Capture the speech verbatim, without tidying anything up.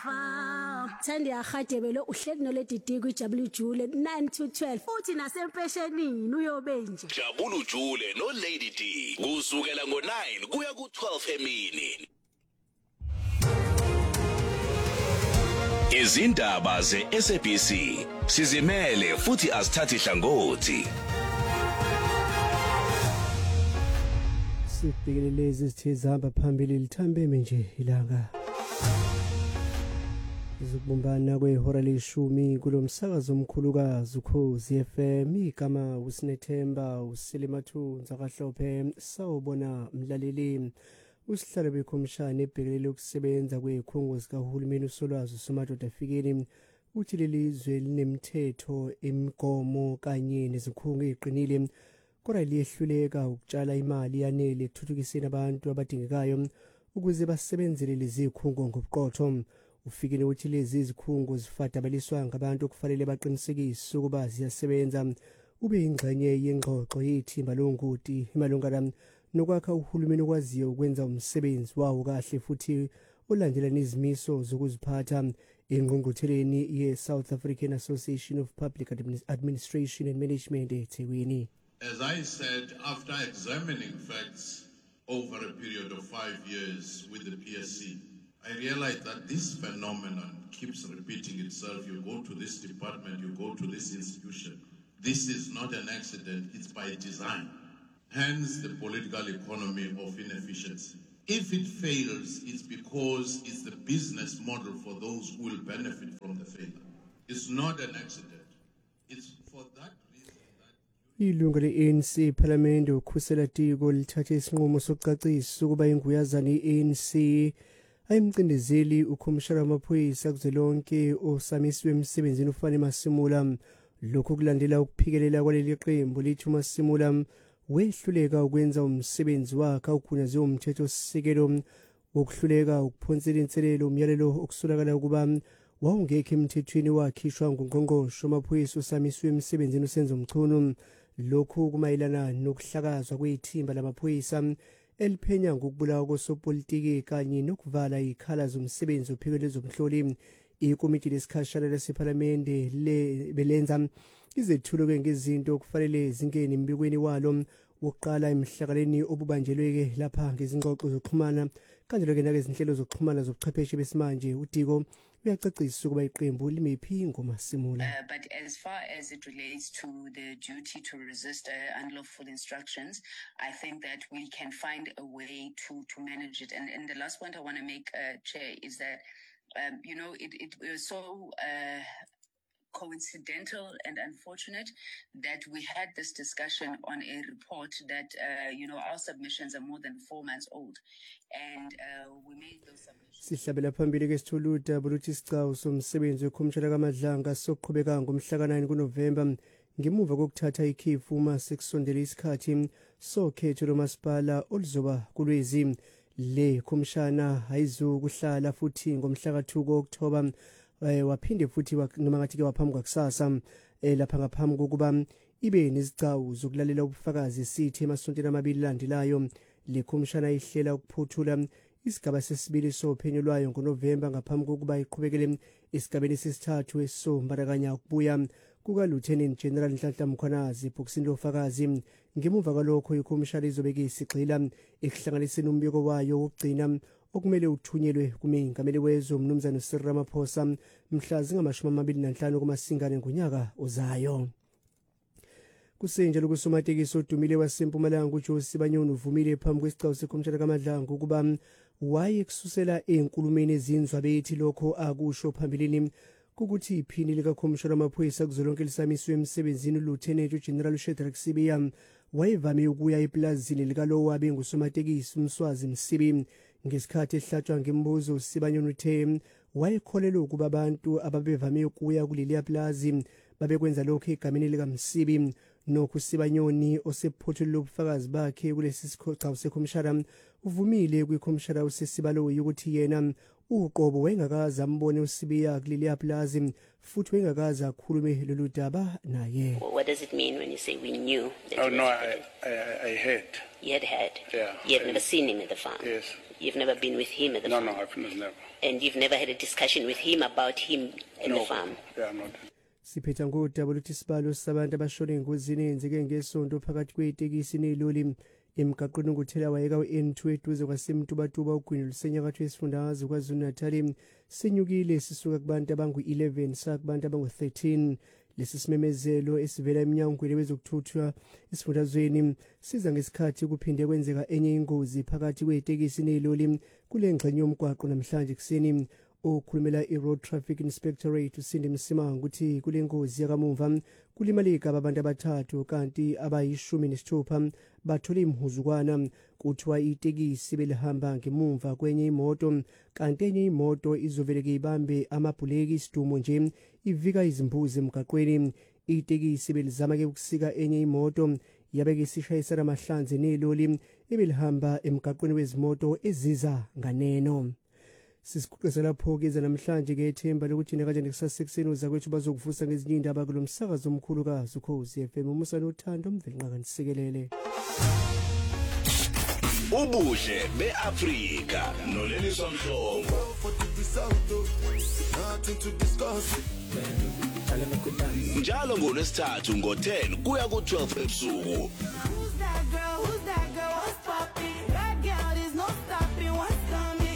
Ava Thandi Akhatebelo uhleli noLedidi kwiJabulu Jule nine to twelve uthi nasempeshenini uyobe nje Jabulu Jule no Lady D kusukela ngo nine kuya ku twelve emini. Izindaba ze-S A B C sizimele futhi asithathi hlangothi. Sibhekelelezi sithe zihamba phambili lithambeme nje ilanga. Izokubumbana kwehora leshumi kulomsakazo omkhulukazi uKhosi F M igama uSinethemba uSilimathunza kaHlophe sawubona mlaleli. Usihlalo bekhomishana ebhekelele ukusebenza kwekhongo sikahulumeni uSolwazi Somadoda Fikeni uthi lelizwe linemthetho emigomo kanye nezikhungo eziqinile kodwa liyehluleka ukutshala imali yanele ekuthuthukiseni abantu abadingekayo ukuze basebenzele lezi zikhungo ngobuqotho. Ufikeni uthi lezi zikhungo zifadabaliswa ngabantu okufanele baqinisekise ukuba ziyasebenza ube ingxenye yengxoxo yethimba longoti emalungana nokwakha uhulumeni okwaziyo ukwenza umsebenzi wawo kahle futhi ulandela nezimiso zokuziphatha engqungqutheleni ye-South African Association of Public Administration and Management eThekwini. As I said, after examining facts over a period of five years with the P S C, I realized that this phenomenon keeps repeating itself. You go to this department, you go to this institution. This is not an accident, it's by design. Hence the political economy of inefficiency. If it fails, it's because it's the business model for those who will benefit from the failure. It's not an accident. It's for that reason that... Ilunga le-A N C Parliament ukhusela Tiko lithathe isinqumo sokucacisa ukuba inguyazana i-A N C ayimcindezeli ukhomishana wamaphoyisa kuzwelonke osamisiwe emsebenzini uFani Masimula. Lokhu kulandela ukuphikelela kwaleli qembu lithi uMasimula wehluleka ukwenza umsebenzi wakhe ukhunyaze umthetho sisekelo wokuhluleka ukuphonsela inselelo umyalelo okusolakala ukuba wawungekho emthethweni wakhishwa ngungqongqoshe wamaphoyisa osamisiwe emsebenzini uSenzo Mchunu. Lokhu kumayelana nokuhlakazwa kwethimba lamaphoyisa eliphenya ngokubulawa kosopolitiki kanye nokuvala ikhala zomsebenzi ophikele zomhloli. Ikomiti lesikhashana lasePhalamende le belenza izethulo ngezinto kufanele zingene embikweni walo wokuqala emhlakaleni obubanjelweke lapha ngezingxoxo zokuxhumana kanjalo ke nakezinhlelo zokuxhumana zobuchwepheshe besimanje. uTiko uyacacisa ukuba iqembu limephi ngoMasimula. Uh, but as far as it relates to the duty to resist uh, unlawful instructions, I think that we can find a way to to manage it. And and the last point I want to make, uh, Chair, is that um, you know it it was so uh, coincidental and unfortunate that we had this discussion on a report that uh, you know our submissions are more than four months old, and uh, we made those submissions. Sihlabela phambili ke sithuluda boluthi sicawu somsebenzi wekhomishana kaMadlanga soqhubeka ngomhla ka nine kuNovember ngemuva kokuthatha ikhefu uma sekusondela isikhathi sokhetho lomasipala oluzoba kulwezi. Le khomishana ayizukuhlala futhi ngomhla ka two kuOctober waphinde futhi noma ngathi ke waphambi kwakusasa lapha ngaphambi kokuba ibe nezicawu zokulalela ubufakazi sithi emasontweni amabili landelayo. Le khomishana ihlela ukuphuthula isigaba sesibili sophenyo lwayo ngoNovember ngaphambi kokuba iqhubekele esigabeni sesithathu esombarakanya ukubuya kuka Lieutenant General Nhlanhla Mkhwanazi ebhokisini lofakazi. Ngemuva kwalokho ikhomishana izobeka isigxila ekuhlanganiseni umbiko wayo wokugcina okumele uthunyelwe kumengameli wezwe uMnumzana Cyril Ramaphosa mhla zingamashumi amabili nanhlanu kuMasingane ngonyaka ozayo. Kusenjalo kusomatekisi odumile waseMpumalanga uJosi Sibanyoni uvumile phambi kwesicawu sekhomishana kaMadlanga ukuba wayekususela enkulumeni ezinzwa bethi lokho akusho phambilini kukuthi iphini likakhomishana wamaphoyisa kuzolonke lisamiswe emsebenzini uLieutenant General Shadrack Sibiya wayevame ukuya eplazini likalowo wabe ngusomatekisi uMswazi Msibi. Ngesikhathi ehlatshwa ngembuzo Sibanyoni uthe wayekholelwa ukuba abantu ababevame ukuya kuleli plazi babekwenza lokho egameni lika Msibi. Nokho Sibanyoni osephothule lobufakazi bakhe kulesi sicawu sekhomishana uvumile kwikhomishana usesibalo ukuthi yena uqobo wengakaza ambone uSibiya kuleli plazi futhi wengakaza akhulume lolu daba naye. What does it mean when you say we knew that? Oh no, I, I I heard. You had heard. Yeah. You had I, never seen him at the farm. Yes. You've never been with him at the No, farm? no, I've never. And you've never had a discussion with him about him and No. the farm? Yeah, I'm not. Siphetha ngodaba oluthi isibalo sabantu abashona engozini eyenzeke ngesonto phakathi kwetekisi neloli emgaqweni onguthela wayeka u-N two eduze kwasemtubatuba ugwini lusenyakatho yesifundazwe KwaZulu-Natal senyukile sisuka kubantu abangu-eleven sa kubantu abangu-thirteen. Lesi simemezelo esivela emnyangweni wezokuthuthwa esifundazweni siza ngesikhathi kuphinde kwenzeka enye ingozi phakathi kwetekisi neloli kule ngxenye yomgwaqo namhlanje kuseni. Okhulumela i-Road Traffic Inspectorate uSindi Msimang ukuthi kule ngozi yakamumva kulimaleka abantu abathathu kanti abayishumi nesithupha bathole imhuzukwana. Kuthiwa itekisi belihamba ngemumva kwenye imoto kanti enye imoto izoveleke ibambe amabhuleki isidumo nje ivika izimbuzi emgaqweni. Itekisi belizama ke ukusika enye imoto yabe ke sishayisana amahlanze neloli ebelihamba emgaqweni wezimoto eziza nganeno. Sisiqhubeka lapho ke namhlanje ke ethemba lokuthi nakaje kusasexeni uza kwethu bazokuvusa ngezinye indaba kulomsakazo omkhulu kazi uKhosi F M umusa nothando umvelqaka nisikelele. Ubuhle beAfrika noLeliso Mhlongo. Njalo ngoLwesithathu ngo ten kuya ku twelve ebusuku.